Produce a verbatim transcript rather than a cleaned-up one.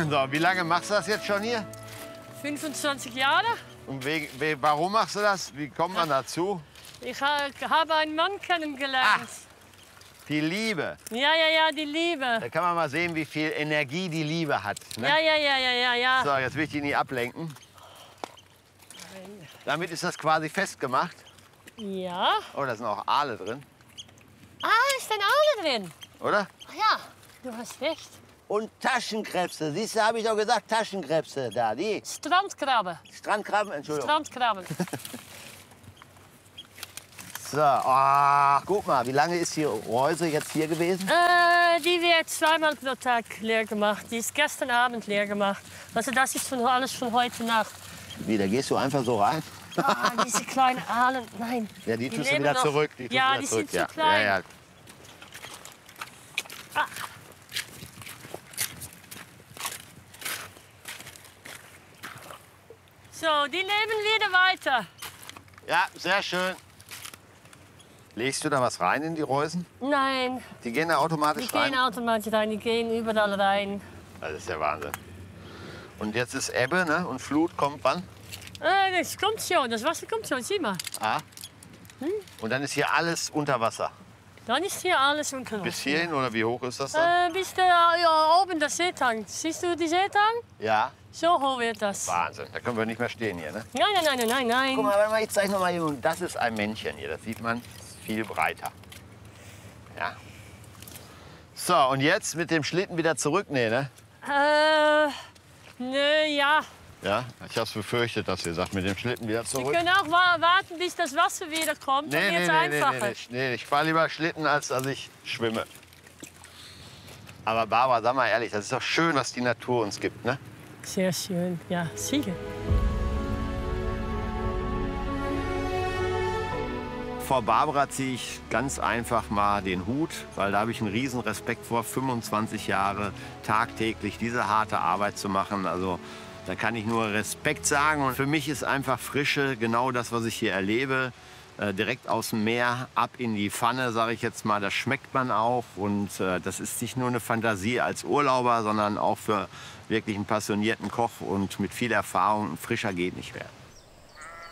So, wie lange machst du das jetzt schon hier? fünfundzwanzig Jahre. Und we, we, warum machst du das? Wie kommt man dazu? Ich ha, habe einen Mann kennengelernt. Die Liebe. Ja, ja, ja, die Liebe. Da kann man mal sehen, wie viel Energie die Liebe hat. Ne? Ja, ja, ja, ja, ja, ja. So, jetzt will ich die nicht ablenken. Damit ist das quasi festgemacht. Ja. Oh, da sind auch Aale drin, Ah, ist ein Aale drin. oder? Ach ja, du hast recht. Und Taschenkrebse. Siehst du, habe ich doch gesagt, Taschenkrebse da. Die Strandkrabbe. Strandkrabben, Entschuldigung. Strandkrabben. So, oh, guck mal, wie lange ist die Reuse jetzt hier gewesen? Äh, die wird zweimal pro Tag leer gemacht. Die ist gestern Abend leer gemacht. Also das ist von, alles von heute Nacht. Wie, da gehst du einfach so rein? Ah, diese kleinen Aalen, nein. Ja, die, Die tust du leben wieder noch. zurück. Die tust Ja, du wieder die zurück. sind zu ja. klein. Ja, ja. Ah. So, die leben wieder weiter. Ja, sehr schön. Legst du da was rein in die Reusen? Nein, Die gehen da automatisch die rein? gehen automatisch rein, die gehen überall rein. Das ist der Wahnsinn. Und jetzt ist Ebbe, ne? Und Flut kommt wann? Äh, das kommt schon, das Wasser kommt schon, sieh mal. Ah. Und dann ist hier alles unter Wasser. Dann ist hier alles unter Wasser. Bis hierhin oder wie hoch ist das dann? Äh, bis der, ja, oben der Seetang. Siehst du die Seetang? Ja, So hoch wird das. Wahnsinn. Da können wir nicht mehr stehen hier, ne? Nein, nein, nein, nein, nein. Guck mal, warte mal, ich zeig noch mal hier. Das ist ein Männchen hier. Das sieht man viel breiter. Ja. So, und jetzt mit dem Schlitten wieder zurück? Nee, ne? Äh, nö, ja. Ja, ich hab's befürchtet, dass ihr sagt, mit dem Schlitten wieder Wir zurück. können auch wa- warten, bis das Wasser wieder kommt. Nee, dann nee, wird's nee, nee, einfacher. nee, nee, nee. Ich fahre lieber Schlitten, als dass ich schwimme. Aber Barbara, sag mal ehrlich, das ist doch schön, was die Natur uns gibt, ne? Sehr schön, ja, sicher. Vor Barbara ziehe ich ganz einfach mal den Hut, weil da habe ich einen riesen Respekt vor, fünfundzwanzig Jahre tagtäglich diese harte Arbeit zu machen. Also da kann ich nur Respekt sagen. Und für mich ist einfach Frische genau das, was ich hier erlebe. Äh, direkt aus dem Meer, ab in die Pfanne, sage ich jetzt mal, das schmeckt man auch. Und äh, das ist nicht nur eine Fantasie als Urlauber, sondern auch für wirklich einen passionierten Koch und mit viel Erfahrung. Frischer geht nicht mehr.